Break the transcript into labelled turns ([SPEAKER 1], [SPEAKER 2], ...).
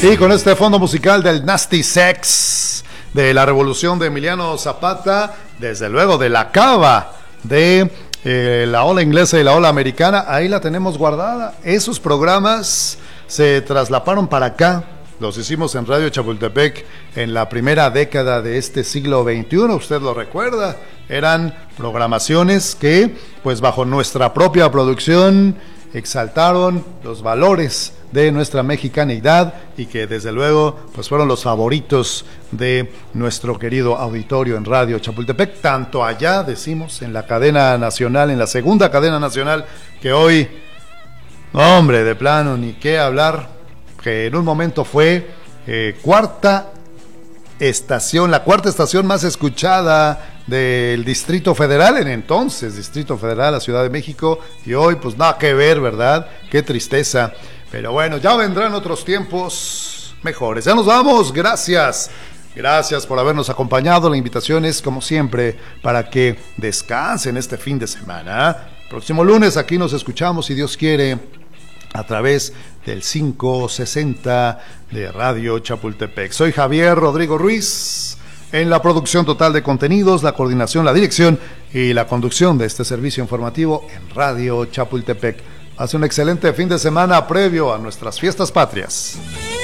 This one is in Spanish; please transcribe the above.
[SPEAKER 1] Y con este fondo musical del Nasty Sex, de la revolución de Emiliano Zapata, desde luego de la cava de la ola inglesa y la ola americana, ahí la tenemos guardada. Esos programas se traslaparon para acá, los hicimos en Radio Chapultepec en la primera década de este siglo XXI, usted lo recuerda, eran programaciones que, pues bajo nuestra propia producción, exaltaron los valores de nuestra mexicanidad y que desde luego pues fueron los favoritos de nuestro querido auditorio en Radio Chapultepec, tanto allá decimos en la cadena nacional, en la segunda cadena nacional, que hoy, hombre, de plano ni qué hablar, que en un momento fue cuarta estación, la cuarta estación más escuchada del Distrito Federal, en entonces Distrito Federal, la Ciudad de México, y hoy pues nada que ver, ¿verdad? Qué tristeza, pero bueno, ya vendrán otros tiempos mejores. Ya nos vamos, gracias por habernos acompañado. La invitación es como siempre para que descansen este fin de semana. Próximo lunes aquí nos escuchamos, si Dios quiere, a través del 560 de Radio Chapultepec. Soy Javier Rodrigo Ruiz, en la producción total de contenidos, la coordinación, la dirección y la conducción de este servicio informativo en Radio Chapultepec. Hace un excelente fin de semana previo a nuestras fiestas patrias.